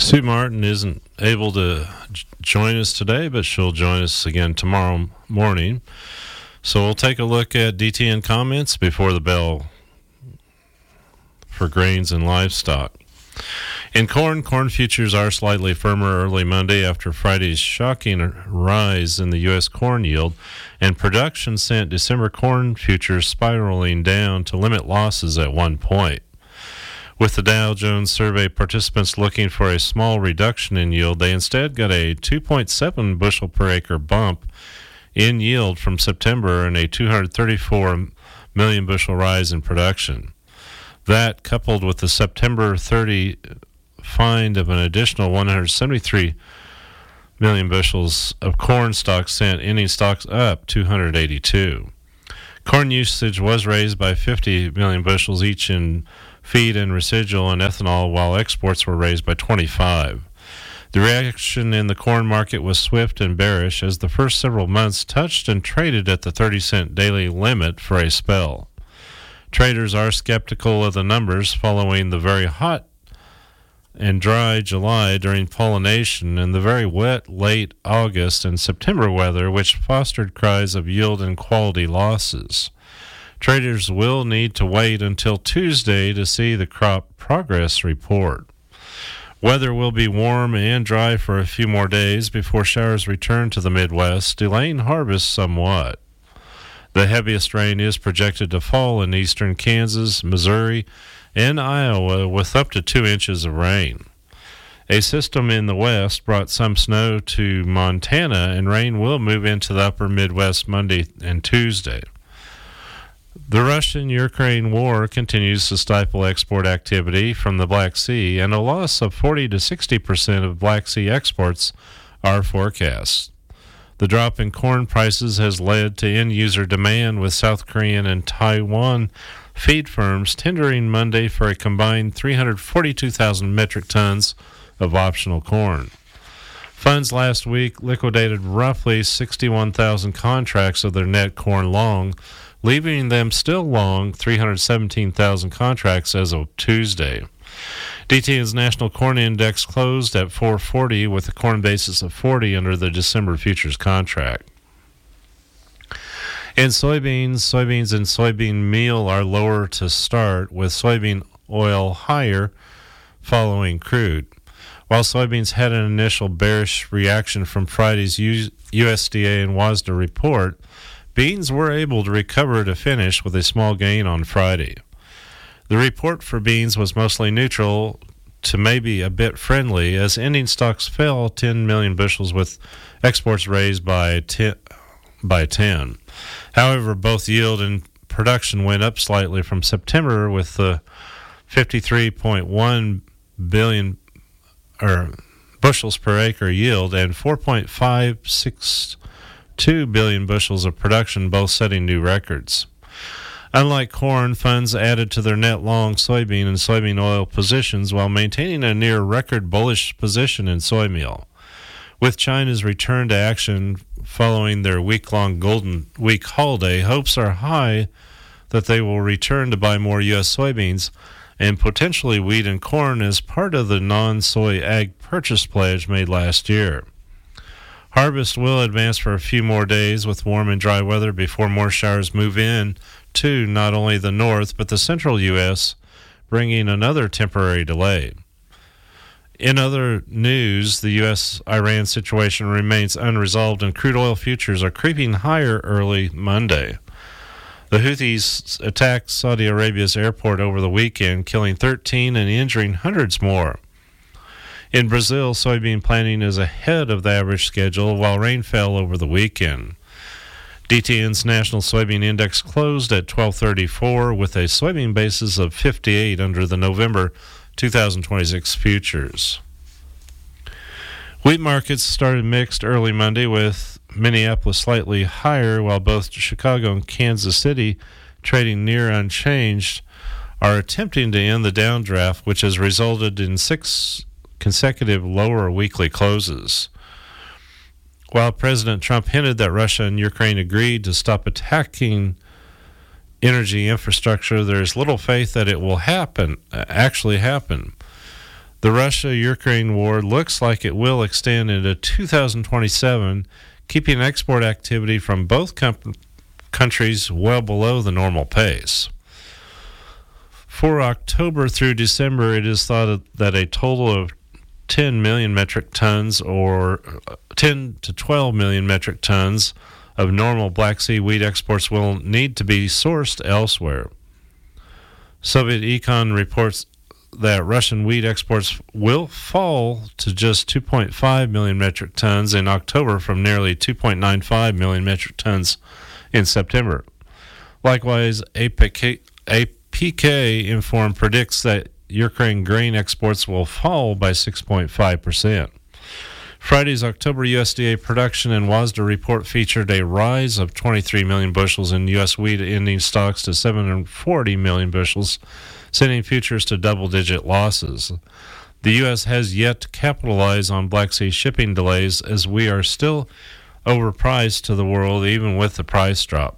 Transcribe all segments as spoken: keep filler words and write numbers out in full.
Sue Martin isn't able to j- join us today, but she'll join us again tomorrow morning. So we'll take a look at D T N comments before the bell for grains and livestock. In corn, corn futures are slightly firmer early Monday after Friday's shocking rise in the U S corn yield, and production sent December corn futures spiraling down to limit losses at one point. With the Dow Jones survey participants looking for a small reduction in yield, they instead got a two point seven bushel per acre bump in yield from September and a two hundred thirty-four million bushel rise in production. That, coupled with the September thirtieth find of an additional one hundred seventy-three million bushels of corn stocks, sent ending stocks up two hundred eighty-two. Corn usage was raised by fifty million bushels each in feed and residual and ethanol, while exports were raised by twenty-five. The reaction in the corn market was swift and bearish as the first several months touched and traded at the thirty cent daily limit for a spell. Traders are skeptical of the numbers following the very hot and dry July during pollination and the very wet late August and September weather, which fostered cries of yield and quality losses. Traders will need to wait until Tuesday to see the crop progress report. Weather will be warm and dry for a few more days before showers return to the Midwest, delaying harvest somewhat. The heaviest rain is projected to fall in eastern Kansas, Missouri, and Iowa, with up to two inches of rain. A system in the west brought some snow to Montana, and rain will move into the upper Midwest Monday and Tuesday. The Russian-Ukraine war continues to stifle export activity from the Black Sea, and a loss of forty to sixty percent of Black Sea exports are forecast. The drop in corn prices has led to end-user demand, with South Korean and Taiwan feed firms tendering Monday for a combined three hundred forty-two thousand metric tons of optional corn. Funds last week liquidated roughly sixty-one thousand contracts of their net corn long, leaving them still long three hundred seventeen thousand contracts as of Tuesday. D T N's National Corn Index closed at four forty with a corn basis of forty under the December futures contract. In soybeans, soybeans and soybean meal are lower to start, with soybean oil higher following crude. While soybeans had an initial bearish reaction from Friday's U S D A and WASDE report, beans were able to recover to finish with a small gain on Friday. The report for beans was mostly neutral to maybe a bit friendly, as ending stocks fell ten million bushels with exports raised by ten. By ten. However, both yield and production went up slightly from September, with the fifty-three point one billion or bushels per acre yield and four point five six two billion bushels of production, both setting new records. Unlike corn, funds added to their net long soybean and soybean oil positions while maintaining a near record bullish position in soy meal. With China's return to action following their week-long Golden Week holiday, hopes are high that they will return to buy more U S soybeans and potentially wheat and corn as part of the non-soy ag purchase pledge made last year. Harvest will advance for a few more days with warm and dry weather before more showers move in to not only the north but the central U S, bringing another temporary delay. In other news, the U S Iran situation remains unresolved, and crude oil futures are creeping higher early Monday. The Houthis attacked Saudi Arabia's airport over the weekend, killing thirteen and injuring hundreds more. In Brazil, soybean planting is ahead of the average schedule, while rain fell over the weekend. D T N's National Soybean Index closed at twelve thirty-four with a soybean basis of fifty-eight under the November two thousand twenty-six futures. Wheat markets started mixed early Monday, with Minneapolis slightly higher, while both Chicago and Kansas City, trading near unchanged, are attempting to end the downdraft, which has resulted in six consecutive lower weekly closes. While President Trump hinted that Russia and Ukraine agreed to stop attacking energy infrastructure, there is little faith that it will happen, actually happen. The Russia-Ukraine war looks like it will extend into two thousand twenty-seven, keeping export activity from both com- countries well below the normal pace. For October through December, it is thought that a total of ten million metric tons or ten to twelve million metric tons of normal Black Sea wheat exports will need to be sourced elsewhere. Soviet Econ reports that Russian wheat exports will fall to just two point five million metric tons in October from nearly two point nine five million metric tons in September. Likewise, A P K, A P K Inform predicts that Ukraine grain exports will fall by six point five percent. Friday's October U S D A production and WASDA report featured a rise of twenty-three million bushels in U S wheat ending stocks to seven hundred forty million bushels, sending futures to double-digit losses. The U S has yet to capitalize on Black Sea shipping delays, as we are still overpriced to the world even with the price drop.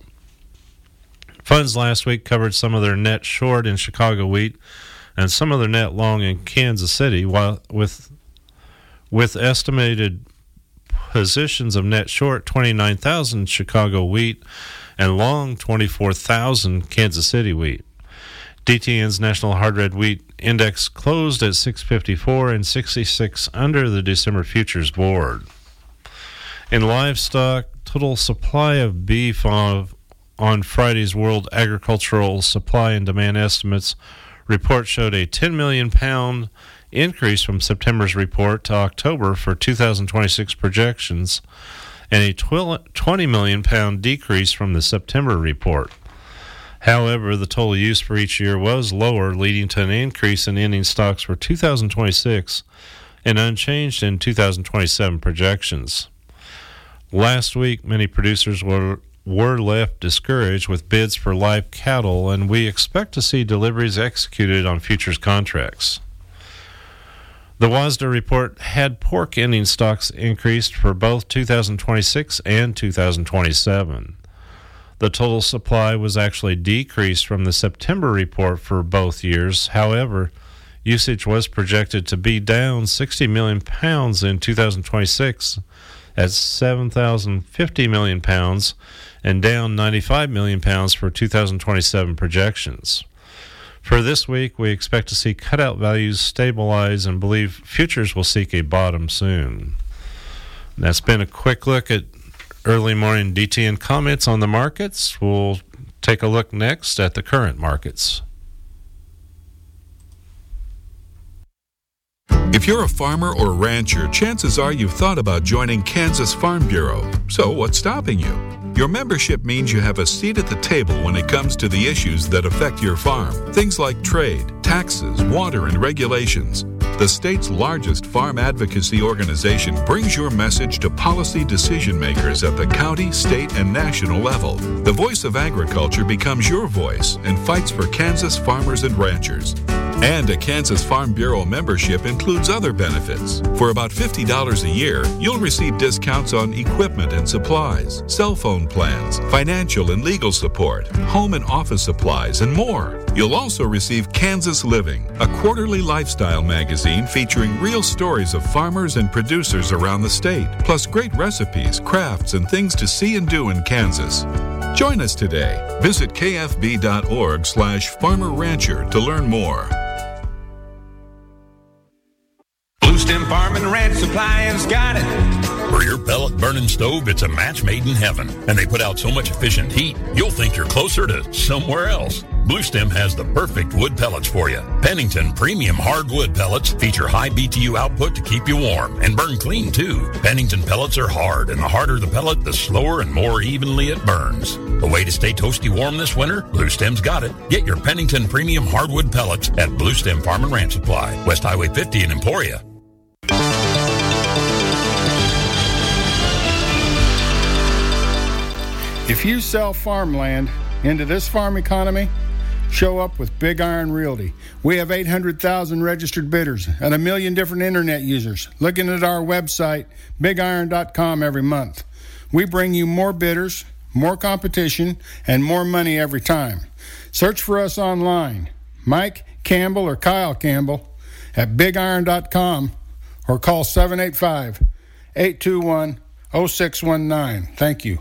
Funds last week covered some of their net short in Chicago wheat and some of their net long in Kansas City, while with with estimated positions of net short twenty-nine thousand Chicago wheat and long twenty-four thousand Kansas City wheat. D T N's National Hard Red Wheat Index closed at six fifty-four and sixty-six under the December futures board. In livestock, total supply of beef on, on Friday's World Agricultural Supply and Demand Estimates report showed a ten million pound increase from September's report to October for two thousand twenty-six projections, and a twenty million pound decrease from the September report. However, the total use for each year was lower, leading to an increase in ending stocks for two thousand twenty-six and unchanged in two thousand twenty-seven projections. Last week, many producers were were left discouraged with bids for live cattle, and we expect to see deliveries executed on futures contracts. The WASDA report had pork ending stocks increased for both two thousand twenty-six and two thousand twenty-seven. The total supply was actually decreased from the September report for both years. However, usage was projected to be down sixty million pounds in two thousand twenty-six at seven thousand fifty million pounds and down ninety-five million pounds for two thousand twenty-seven projections. For this week, we expect to see cutout values stabilize and believe futures will seek a bottom soon. That's been a quick look at early morning D T N comments on the markets. We'll take a look next at the current markets. If you're a farmer or rancher, chances are you've thought about joining Kansas Farm Bureau. So what's stopping you? Your membership means you have a seat at the table when it comes to the issues that affect your farm. Things like trade, taxes, water, and regulations. The state's largest farm advocacy organization brings your message to policy decision makers at the county, state, and national level. The voice of agriculture becomes your voice and fights for Kansas farmers and ranchers. And a Kansas Farm Bureau membership includes other benefits. For about fifty dollars a year, you'll receive discounts on equipment and supplies, cell phone plans, financial and legal support, home and office supplies, and more. You'll also receive Kansas Living, a quarterly lifestyle magazine featuring real stories of farmers and producers around the state, plus great recipes, crafts, and things to see and do in Kansas. Join us today. Visit kfb.org slash farmer rancher to learn more. Blue Stem Farm and Ranch Supply has got it. For your pellet burning stove, it's a match made in heaven. And they put out so much efficient heat, you'll think you're closer to somewhere else. Blue Stem has the perfect wood pellets for you. Pennington Premium Hardwood Pellets feature high B T U output to keep you warm and burn clean, too. Pennington pellets are hard, and the harder the pellet, the slower and more evenly it burns. A way to stay toasty warm this winter? Blue Stem's got it. Get your Pennington Premium Hardwood Pellets at Blue Stem Farm and Ranch Supply, West Highway fifty in Emporia. If you sell farmland into this farm economy, show up with Big Iron Realty. We have eight hundred thousand registered bidders and a million different internet users looking at our website, big iron dot com, every month. We bring you more bidders, more competition, and more money every time. Search for us online, Mike Campbell or Kyle Campbell, at big iron dot com or call seven eight five, eight two one, zero six one nine. Thank you.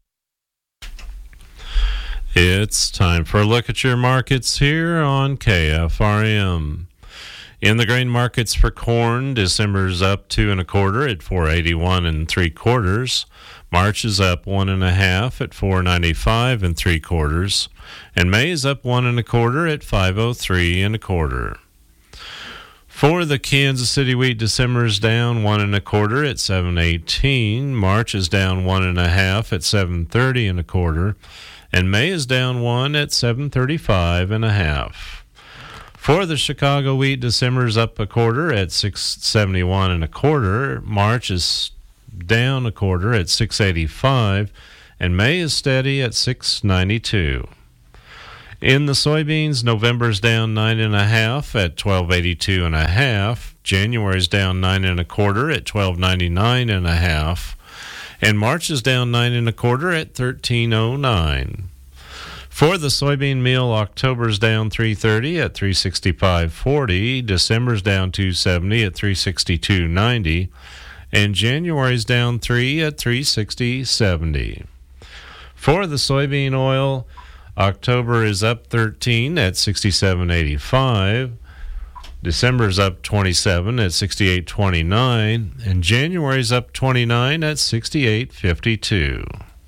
It's time for a look at your markets here on K F R M. In the grain markets for corn, December's up two and a quarter at four eighty-one and three quarters. March is up one and a half at four ninety-five and three quarters, and May is up one and a quarter at five oh three and a quarter. For the Kansas City wheat, December's down one and a quarter at seven eighteen. March is down one and a half at seven thirty and a quarter, and May is down one at seven thirty-five and a half. For the Chicago wheat, December's up a quarter at six seventy-one and a quarter. March is down a quarter at six eighty-five, and May is steady at six ninety-two. In the soybeans, November's down nine and a half at twelve eighty-two and a half. January's down nine and a quarter at twelve ninety-nine and a half, and March is down nine and a quarter at thirteen oh nine. For the soybean meal, October's down three thirty at three sixty-five forty. December's down two seventy at three sixty-two ninety, and January's down three at three sixty seventy. For the soybean oil, October is up thirteen at sixty-seven eighty-five. December's up twenty-seven at sixty-eight twenty-nine, and January's up twenty-nine at sixty-eight fifty-two.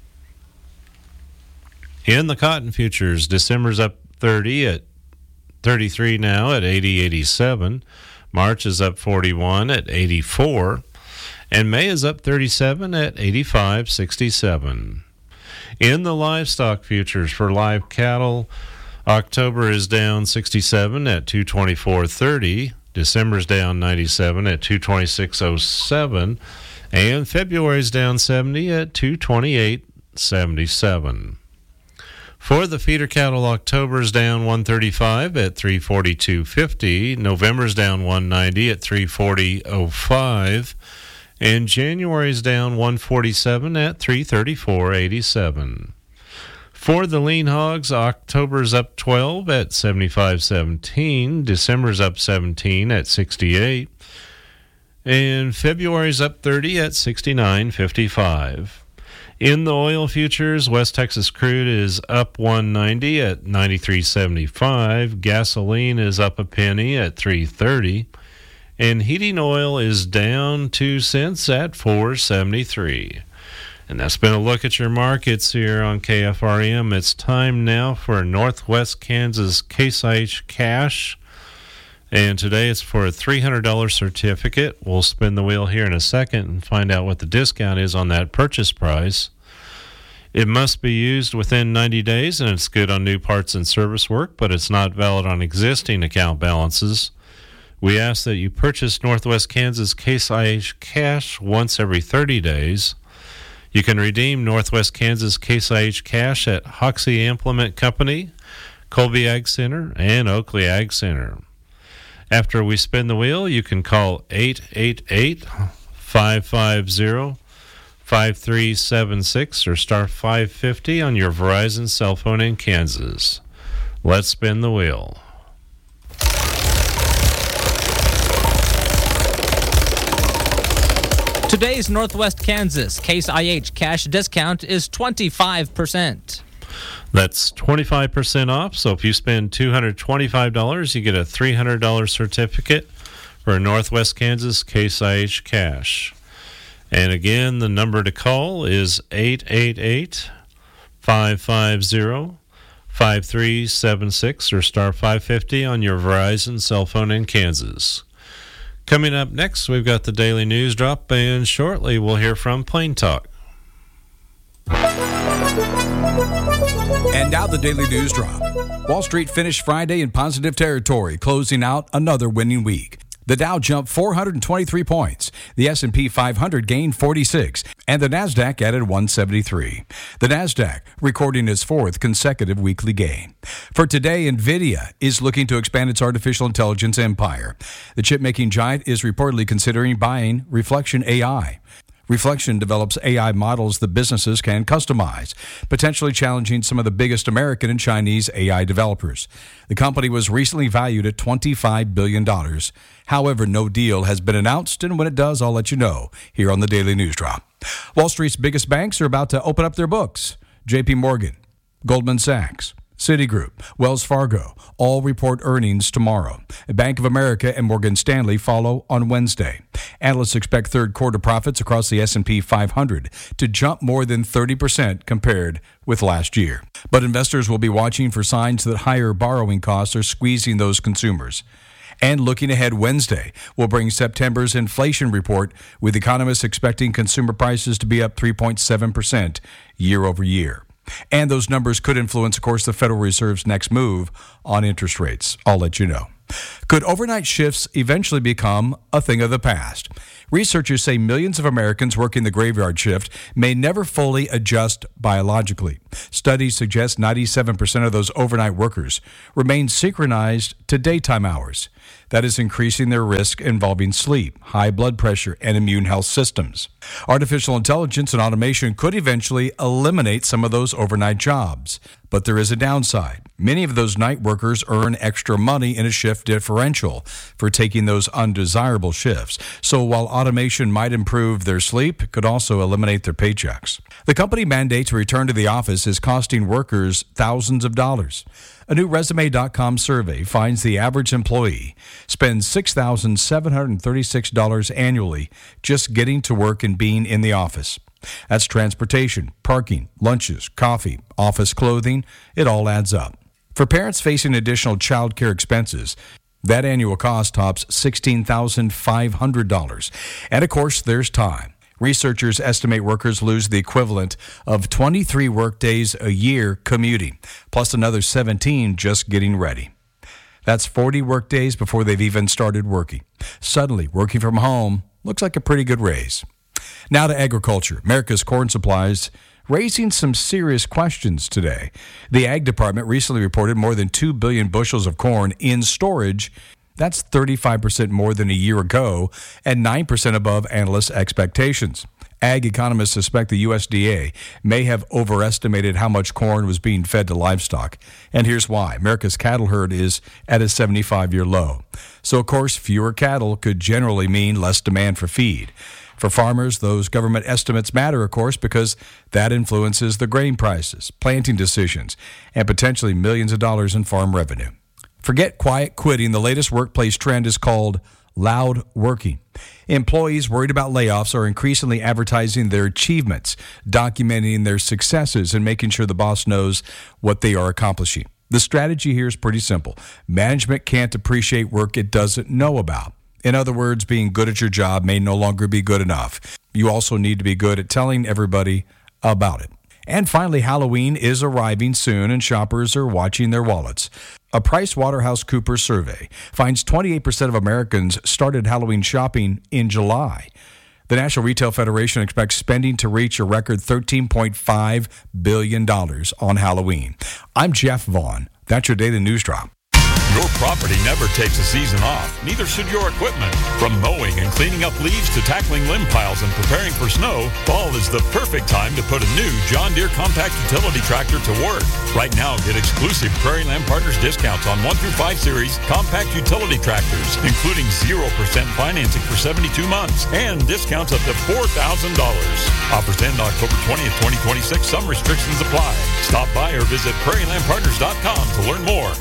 In the cotton futures, December's up thirty at thirty-three now at eighty eighty-seven. March is up forty-one at eighty-four, and May is up thirty-seven at eighty-five sixty-seven. In the livestock futures for live cattle, October is down sixty-seven at two twenty-four thirty. December's down ninety-seven at two twenty-six oh seven, and February's down seventy at two twenty-eight seventy-seven. For the feeder cattle, October's down one thirty-five at three forty-two fifty. November's down one ninety at three forty oh five. And January's down one forty-seven at three thirty-four eighty-seven. For the lean hogs, October's up twelve at seventy-five seventeen. December's up seventeen at sixty-eight. And February's up thirty at sixty-nine fifty-five. In the oil futures, West Texas crude is up one ninety at ninety-three seventy-five. Gasoline is up a penny at three thirty. And heating oil is down two cents at four seventy-three. And that's been a look at your markets here on K F R M. It's time now for Northwest Kansas Case I H Cash. And today it's for a three hundred dollars certificate. We'll spin the wheel here in a second and find out what the discount is on that purchase price. It must be used within ninety days, and it's good on new parts and service work, but it's not valid on existing account balances. We ask that you purchase Northwest Kansas Case I H Cash once every thirty days. You can redeem Northwest Kansas Case I H Cash at Hoxie Implement Company, Colby Ag Center, and Oakley Ag Center. After we spin the wheel, you can call eight eight eight, five five zero, five three seven six or star five fifty on your Verizon cell phone in Kansas. Let's spin the wheel. Today's Northwest Kansas Case I H cash discount is twenty-five percent. That's twenty-five percent off. So if you spend two hundred twenty-five dollars, you get a three hundred dollars certificate for Northwest Kansas Case I H Cash. And again, the number to call is eight eight eight, five five zero, five three seven six or star five fifty on your Verizon cell phone in Kansas. Coming up next, we've got the Daily News Drop, and shortly we'll hear from Plain Talk. And now the Daily News Drop. Wall Street finished Friday in positive territory, closing out another winning week. The Dow jumped four hundred twenty-three points. The S and P five hundred gained forty-six, and the Nasdaq added one seventy-three. The Nasdaq recording its fourth consecutive weekly gain. For today, NVIDIA is looking to expand its artificial intelligence empire. The chip-making giant is reportedly considering buying Reflection A I. Reflection develops A I models that businesses can customize, potentially challenging some of the biggest American and Chinese A I developers. The company was recently valued at twenty-five billion dollars. However, no deal has been announced, and when it does, I'll let you know here on the Daily News Drop. Wall Street's biggest banks are about to open up their books. J P Morgan, Goldman Sachs, Citigroup, Wells Fargo all report earnings tomorrow. Bank of America and Morgan Stanley follow on Wednesday. Analysts expect third quarter profits across the S and P five hundred to jump more than thirty percent compared with last year. But investors will be watching for signs that higher borrowing costs are squeezing those consumers. And looking ahead, Wednesday will bring September's inflation report, with economists expecting consumer prices to be up three point seven percent year over year. And those numbers could influence, of course, the Federal Reserve's next move on interest rates. I'll let you know. Could overnight shifts eventually become a thing of the past? Researchers say millions of Americans working the graveyard shift may never fully adjust biologically. Studies suggest ninety-seven percent of those overnight workers remain synchronized to daytime hours. That is increasing their risk involving sleep, high blood pressure, and immune health systems. Artificial intelligence and automation could eventually eliminate some of those overnight jobs. But there is a downside. Many of those night workers earn extra money in a shift differential for taking those undesirable shifts. So while automation might improve their sleep, it could also eliminate their paychecks. The company mandate to return to the office is costing workers thousands of dollars. A new Resume dot com survey finds the average employee spends six thousand seven hundred thirty-six dollars annually just getting to work and being in the office. That's transportation, parking, lunches, coffee, office clothing. It all adds up. For parents facing additional child care expenses, that annual cost tops sixteen thousand five hundred dollars. And of course, there's time. Researchers estimate workers lose the equivalent of twenty-three workdays a year commuting, plus another seventeen just getting ready. That's forty workdays before they've even started working. Suddenly, working from home looks like a pretty good raise. Now to agriculture. America's corn supplies raising some serious questions today. The Ag Department recently reported more than two billion bushels of corn in storage. That's thirty-five percent more than a year ago and nine percent above analysts' expectations. Ag economists suspect the U S D A may have overestimated how much corn was being fed to livestock. And here's why. America's cattle herd is at a seventy-five-year low. So, of course, fewer cattle could generally mean less demand for feed. For farmers, those government estimates matter, of course, because that influences the grain prices, planting decisions, and potentially millions of dollars in farm revenue. Forget quiet quitting. The latest workplace trend is called loud working. Employees worried about layoffs are increasingly advertising their achievements, documenting their successes, and making sure the boss knows what they are accomplishing. The strategy here is pretty simple. Management can't appreciate work it doesn't know about. In other words, being good at your job may no longer be good enough. You also need to be good at telling everybody about it. And finally, Halloween is arriving soon, and shoppers are watching their wallets. A PricewaterhouseCoopers survey finds twenty-eight percent of Americans started Halloween shopping in July. The National Retail Federation expects spending to reach a record thirteen point five billion dollars on Halloween. I'm Jeff Vaughn. That's your Daily News Drop. Your property never takes a season off, neither should your equipment. From mowing and cleaning up leaves to tackling limb piles and preparing for snow, fall is the perfect time to put a new John Deere compact utility tractor to work. Right now, get exclusive Prairie Land Partners discounts on one through five series compact utility tractors, including zero percent financing for seventy-two months and discounts up to four thousand dollars. Offers end October twentieth, twenty twenty-six. Some restrictions apply. Stop by or visit prairie land partners dot com to learn more.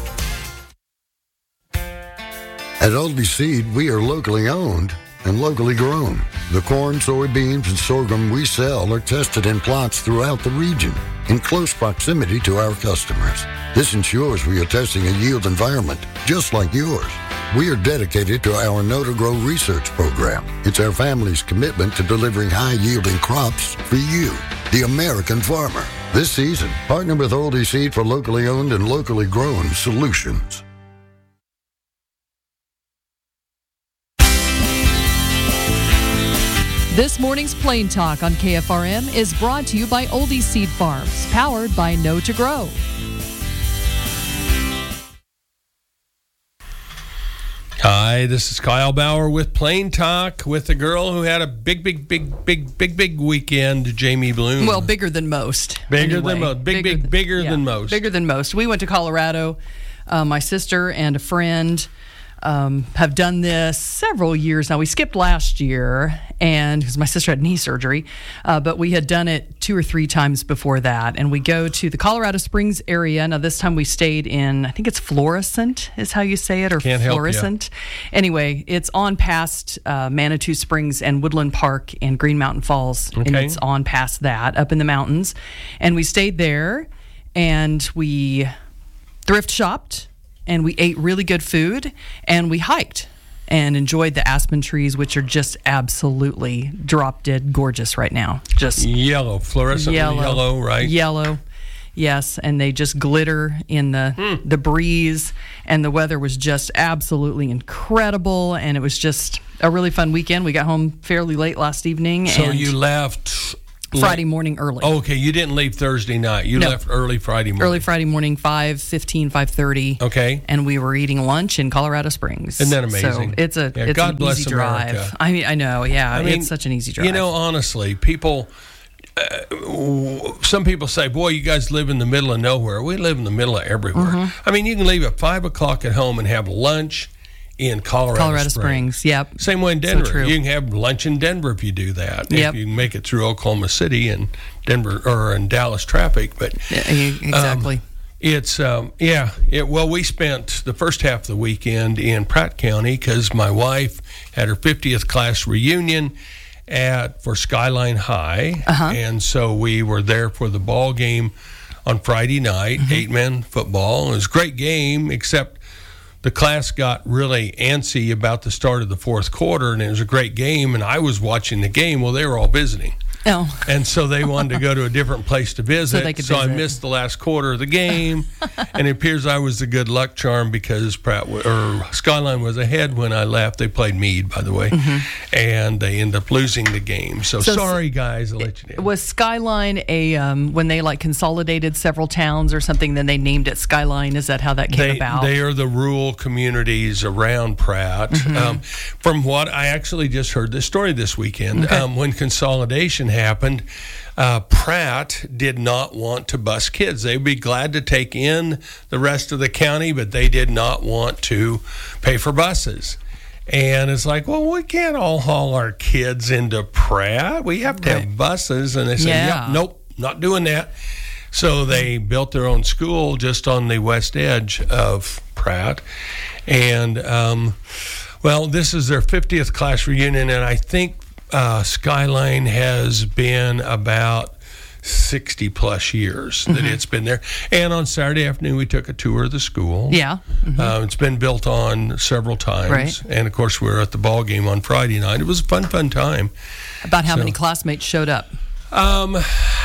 At Aldi Seed, we are locally owned and locally grown. The corn, soybeans, and sorghum we sell are tested in plots throughout the region in close proximity to our customers. This ensures we are testing a yield environment just like yours. We are dedicated to our Know to Grow research program. It's our family's commitment to delivering high-yielding crops for you, the American farmer. This season, partner with Aldi Seed for locally owned and locally grown solutions. This morning's Plain Talk on K F R M is brought to you by Oldie Seed Farms, powered by Know to Grow. Uh, Hi, this is Kyle Bauer with Plain Talk with the girl who had a big, big, big, big, big, big weekend, Jamie Bloom. Well, bigger than most. Bigger anyway. than most. Big, bigger big, than, bigger yeah, than most. Bigger than most. We went to Colorado. Uh, my sister and a friend um, have done this several years now. We skipped last year, and because my sister had knee surgery, uh, but we had done it two or three times before that. And we go to the Colorado Springs area. Now, this time we stayed in, I think it's Florissant is how you say it, or Can't help Florissant. Anyway, it's on past uh, Manitou Springs and Woodland Park and Green Mountain Falls. Okay. And it's on past that, up in the mountains. And we stayed there, and we thrift shopped, and we ate really good food, and we hiked and enjoyed the aspen trees, which are just absolutely drop dead gorgeous right now. Just yellow, fluorescent yellow, yellow right? Yellow, yes, and they just glitter in the mm. the breeze, and the weather was just absolutely incredible, and it was just a really fun weekend. We got home fairly late last evening. So and you left Friday morning early. Oh, okay, you didn't leave Thursday night. You no. left early Friday morning. Early Friday morning, five fifteen, five thirty. Okay. And we were eating lunch in Colorado Springs. Isn't that amazing? So it's a yeah, it's God an bless easy America. drive. I mean, I know, yeah. I mean, it's such an easy drive. You know, honestly, people, uh, some people say, boy, you guys live in the middle of nowhere. We live in the middle of everywhere. Mm-hmm. I mean, you can leave at five o'clock at home and have lunch in Colorado, Colorado Springs. Springs. Yep. Same way in Denver. So true. You can have lunch in Denver if you do that. Yep. If you make it through Oklahoma City and Denver or in Dallas traffic. But yeah, exactly. Um, it's um, yeah. It, well, we spent the first half of the weekend in Pratt County because my wife had her fiftieth class reunion at for Skyline High, uh-huh. and so we were there for the ball game on Friday night, mm-hmm. eight man football. It was a great game, except the class got really antsy about the start of the fourth quarter, and it was a great game, and I was watching the game. Well, they were all visiting. Oh. And so they wanted to go to a different place to visit. So they could so visit. I missed the last quarter of the game, and it appears I was the good luck charm because Pratt w- or Skyline was ahead when I left. They played Meade, by the way, mm-hmm. and they ended up losing the game. So, so sorry, guys, I'll let you down. Was Skyline a um, when they like consolidated several towns or something? Then they named it Skyline. Is that how that came they, about? They are the rural communities around Pratt. Mm-hmm. Um, from what I actually just heard this story this weekend, okay. um, when consolidation happened, uh, Pratt did not want to bus kids. They'd be glad to take in the rest of the county, but they did not want to pay for buses. And it's like, well, we can't all haul our kids into Pratt. We have to right. have buses. And they said, yeah. yep, nope, not doing that. So they built their own school just on the west edge of Pratt. And, um, well, this is their fiftieth class reunion, and I think uh, Skyline has been about sixty plus years that mm-hmm. it's been there. And on Saturday afternoon, we took a tour of the school. Yeah. Mm-hmm. Uh, it's been built on several times. Right. And, of course, we were at the ball game on Friday night. It was a fun, fun time. About how so, many classmates showed up? Um,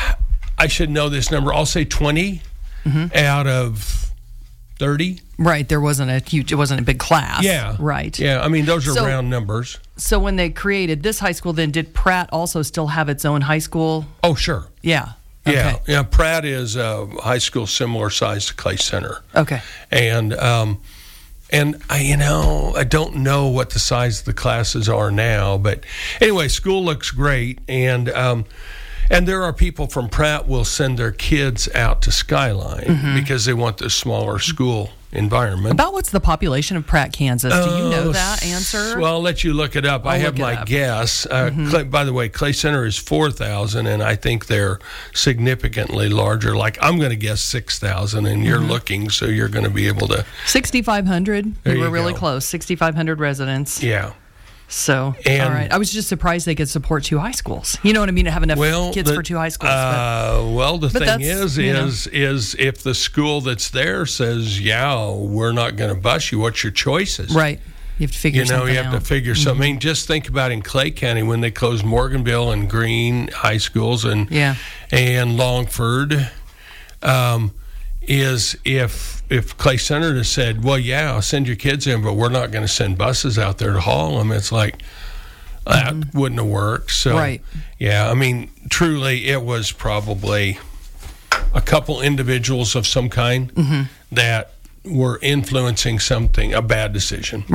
I should know this number. I'll say twenty mm-hmm. out of thirty. Right. There wasn't a huge, it wasn't a big class. Yeah. Right. Yeah. I mean, those are so, round numbers. So when they created this high school, then did Pratt also still have its own high school? Oh, sure. Yeah. Yeah. Okay. Yeah. Pratt is a high school similar size to Clay Center. Okay. And, um, and I, you know, I don't know what the size of the classes are now, but anyway, school looks great. And, um, And there are people from Pratt will send their kids out to Skyline mm-hmm. because they want the smaller school environment. About what's the population of Pratt, Kansas? Do you know uh, that answer? Well, I'll let you look it up. I'll I have look it my up. guess. Uh, mm-hmm. Clay, by the way, Clay Center is four thousand, and I think they're significantly larger. Like, I'm going to guess six thousand, and you're mm-hmm. looking, so you're going to be able to. sixty-five hundred. There We were you really go. close. sixty-five hundred residents. Yeah. So, And- all right. I was just surprised they could support two high schools. You know what I mean? To have enough Well, kids the- for two high schools. Uh, well, the but thing that's, is, you know. is, is if the school that's there says, "Yeah, we're not going to bus you," what's your choices? but, right. You have to figure You know, something you have out. to figure mm-hmm. something. I mean, just think about in Clay County when they closed Morganville and Greene high schools and Yeah. and Longford. Um, is if if Clay Center has said, "Well, yeah, I'll send your kids in, but we're not going to send buses out there to haul them," it's like that mm-hmm. wouldn't have worked. So, Right. yeah, I mean, truly, it was probably a couple individuals of some kind mm-hmm. that were influencing something, a bad decision. Right.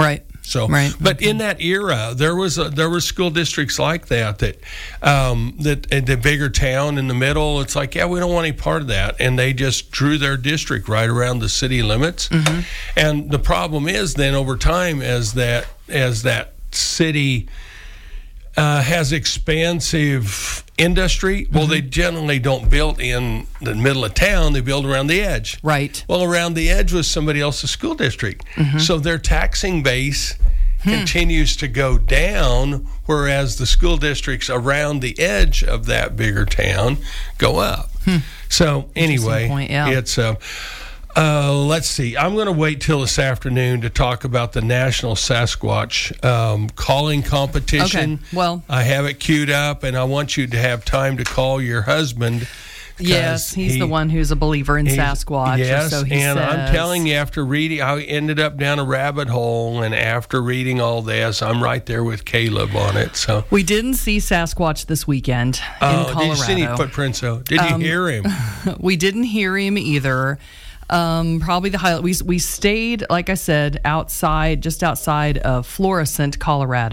So, right. but okay. in that era, there was a, there were school districts like that that um, that in the bigger town in the middle, it's like, yeah, we don't want any part of that, and they just drew their district right around the city limits. Mm-hmm. And the problem is then over time, as that as that city uh, has expansive industry, well, mm-hmm. they generally don't build in the middle of town. They build around the edge. Right. Well, around the edge was somebody else's school district. Mm-hmm. So their taxing base hmm. continues to go down, whereas the school districts around the edge of that bigger town go up. Hmm. So anyway, point, yeah. it's... Uh, Uh, let's see. I'm going to wait till this afternoon to talk about the National Sasquatch um, calling competition. Okay. Well, I have it queued up, and I want you to have time to call your husband. Yes, he's he, the one who's a believer in Sasquatch. Yes, so he and says. I'm telling you, after reading, I ended up down a rabbit hole, and after reading all this, I'm right there with Caleb on it. So we didn't see Sasquatch this weekend in uh, Colorado. Did you see any footprints, though? Did you um, hear him? We didn't hear him either. Um, probably the highlight. We we stayed, like I said, outside, just outside of Florissant, Colorado.